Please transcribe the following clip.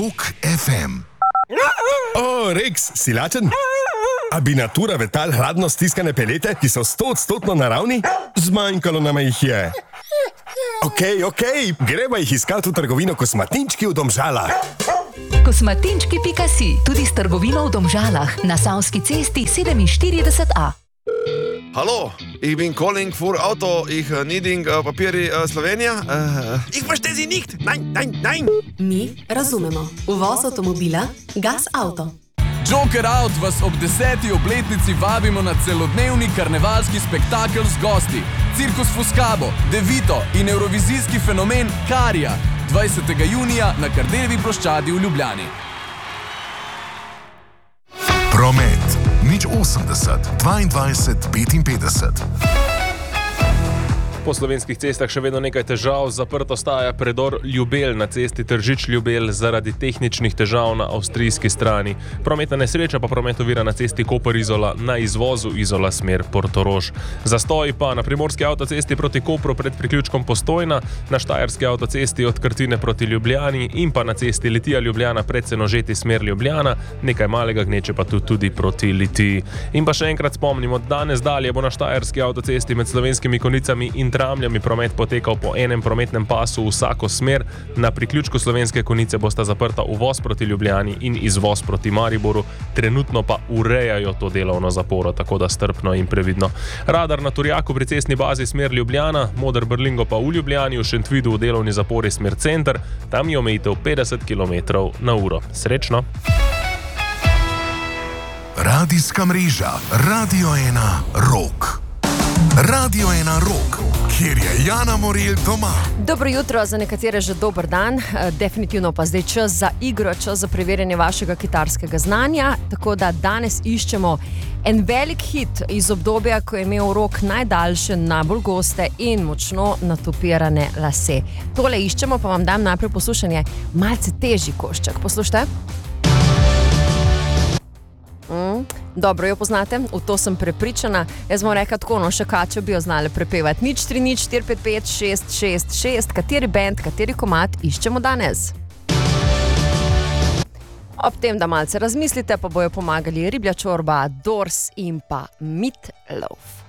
Rock FM. O, Rex, si lačen? A bi natura vetal hladno stiskane pelete, ki so 100% naravni? Zmanjkalo nam jih je. Ok, gremo jih iskati v trgovino Kosmatinčki v Domžalah. Kosmatinčki.si, tudi s trgovino v Domžalah, na Savski cesti 47A. Hallo, ich bin calling für Auto, ich needing papiri Slovenija. Ich verstehe Sie nicht, nein. Mi razumemo. Uvoz avtomobila Gas Auto. Joker Out vas ob 10. obletnici vabimo na celodnevni karnevalski spektakel z gosti. Cirkus Fuscabo, Devito in evrovizijski fenomen Karija. 20. junija na Kardeljevi ploščadi v Ljubljani. Promet. 080 22 55. Po slovenskih cestah še vedno nekaj težav. Zaprt ostaja predor Ljubelj na cesti Tržič-Ljubelj zaradi tehničnih težav na avstrijski strani. Prometna nesreča pa promet ovira na cesti Koper-Izola na izvozu Izola smer Portorož. Zastoj pa na primorski avtocesti proti Kopru pred priključkom Postojna, na štajerski avtocesti od Krtine proti Ljubljani in pa na cesti Litija-Ljubljana pred Senožeti smer Ljubljana, nekaj malega gneče pa tudi proti Litiji. In pa še enkrat spomnimo, danes dalje bo na štajerski avtocesti med Slovenskimi Konjicami in Tramljami promet potekal po enem prometnem pasu vsako smer. Na priključku Slovenske Konjice bosta zaprta uvoz proti Ljubljani in izvoz proti Mariboru. Trenutno pa urejajo to delovno zaporo, tako da strpno in previdno. Radar na Turjaku pri cestni bazi smer Ljubljana, Moder Brlingo pa v Ljubljani, v Šentvidu v delovni zapori smer center, tam je omejitev 50 km/h. Srečno! Radijska mreža Radio 1 Rock. Radio 1 Rock, kjer je Jana Morel doma. Dobro jutro, za nekatere že dober dan, definitivno pa zdaj čas za igro, čas za preverjanje vašega kitarskega znanja, tako da danes iščemo en velik hit iz obdobja, ko je imel Rock najdaljše, najbolj goste in močno natupirane lase. Tole iščemo, pa vam dam najprej poslušanje malce težji košček. Poslušajte. Dobro, jo poznate, v to sem prepričana. Jaz bom rekla tako, še kače bi jo znali prepevati. 030 455 666. Kateri band, kateri komad iščemo danes? Ob tem, da malce razmislite, pa bojo pomagali Riblja čorba, Doors in pa Meat Loaf.